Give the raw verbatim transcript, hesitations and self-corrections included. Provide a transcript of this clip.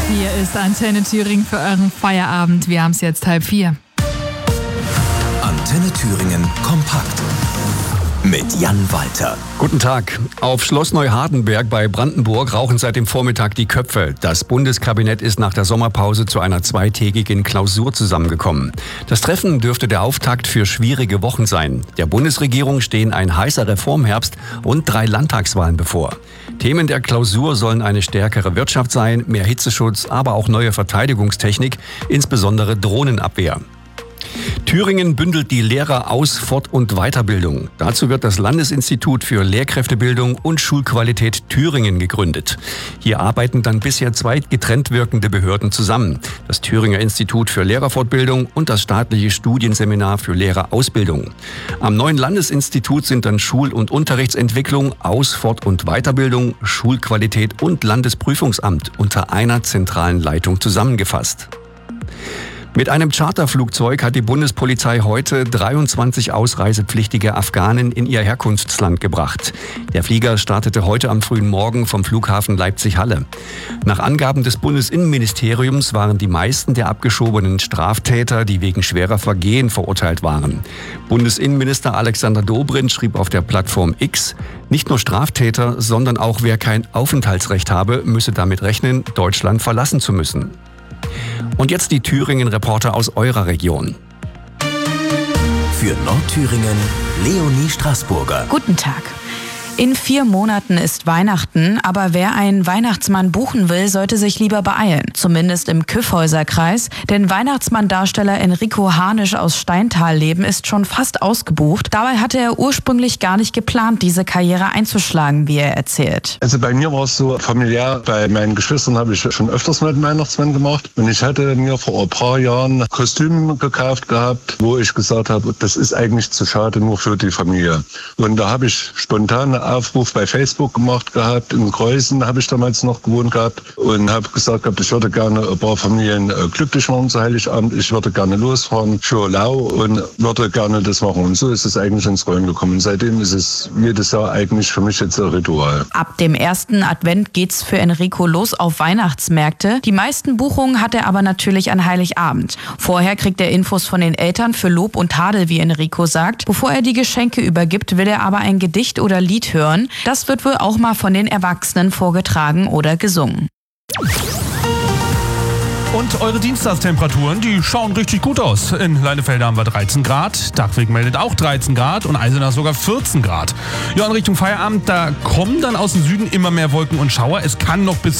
Hier ist Antenne Thüringen für euren Feierabend. Wir haben es jetzt halb vier. Antenne Thüringen kompakt mit Jan Walter. Guten Tag. Auf Schloss Neuhardenberg bei Brandenburg rauchen seit dem Vormittag die Köpfe. Das Bundeskabinett ist nach der Sommerpause zu einer zweitägigen Klausur zusammengekommen. Das Treffen dürfte der Auftakt für schwierige Wochen sein. Der Bundesregierung stehen ein heißer Reformherbst und drei Landtagswahlen bevor. Themen der Klausur sollen eine stärkere Wirtschaft sein, mehr Hitzeschutz, aber auch neue Verteidigungstechnik, insbesondere Drohnenabwehr. Thüringen bündelt die Lehrer aus Fort- und Weiterbildung. Dazu wird das Landesinstitut für Lehrkräftebildung und Schulqualität Thüringen gegründet. Hier arbeiten dann bisher zwei getrennt wirkende Behörden zusammen. Das Thüringer Institut für Lehrerfortbildung und das staatliche Studienseminar für Lehrerausbildung. Am neuen Landesinstitut sind dann Schul- und Unterrichtsentwicklung, Aus-, Fort- und Weiterbildung, Schulqualität und Landesprüfungsamt unter einer zentralen Leitung zusammengefasst. Mit einem Charterflugzeug hat die Bundespolizei heute dreiundzwanzig ausreisepflichtige Afghanen in ihr Herkunftsland gebracht. Der Flieger startete heute am frühen Morgen vom Flughafen Leipzig-Halle. Nach Angaben des Bundesinnenministeriums waren die meisten der abgeschobenen Straftäter, die wegen schwerer Vergehen verurteilt waren. Bundesinnenminister Alexander Dobrindt schrieb auf der Plattform X: Nicht nur Straftäter, sondern auch wer kein Aufenthaltsrecht habe, müsse damit rechnen, Deutschland verlassen zu müssen. Und jetzt die Thüringen-Reporter aus eurer Region. Für Nordthüringen Leonie Straßburger. Guten Tag. In vier Monaten ist Weihnachten, aber wer einen Weihnachtsmann buchen will, sollte sich lieber beeilen. Zumindest im Kyffhäuser-Kreis, denn Weihnachtsmann-Darsteller Enrico Harnisch aus Steintalleben ist schon fast ausgebucht. Dabei hatte er ursprünglich gar nicht geplant, diese Karriere einzuschlagen, wie er erzählt. Also bei mir war es so familiär, bei meinen Geschwistern habe ich schon öfters mal den Weihnachtsmann gemacht. Und ich hatte mir vor ein paar Jahren Kostüm gekauft gehabt, wo ich gesagt habe, das ist eigentlich zu schade nur für die Familie. Und da habe ich spontan Aufruf bei Facebook gemacht gehabt. In Kreuzen habe ich damals noch gewohnt gehabt und habe gesagt gehabt, ich würde gerne ein paar Familien glücklich machen zu Heiligabend. Ich würde gerne losfahren für Lau und würde gerne das machen. Und so ist es eigentlich ins Rollen gekommen. Und seitdem ist es jedes Jahr eigentlich für mich jetzt ein Ritual. Ab dem ersten Advent geht's für Enrico los auf Weihnachtsmärkte. Die meisten Buchungen hat er aber natürlich an Heiligabend. Vorher kriegt er Infos von den Eltern für Lob und Tadel, wie Enrico sagt. Bevor er die Geschenke übergibt, will er aber ein Gedicht oder Lied hören. Das wird wohl auch mal von den Erwachsenen vorgetragen oder gesungen. Und eure Dienstagstemperaturen, die schauen richtig gut aus. In Leinefelde haben wir dreizehn Grad, Dachweg meldet auch dreizehn Grad und Eisenach sogar vierzehn Grad. Ja, in Richtung Feierabend, da kommen dann aus dem Süden immer mehr Wolken und Schauer. Es kann noch bis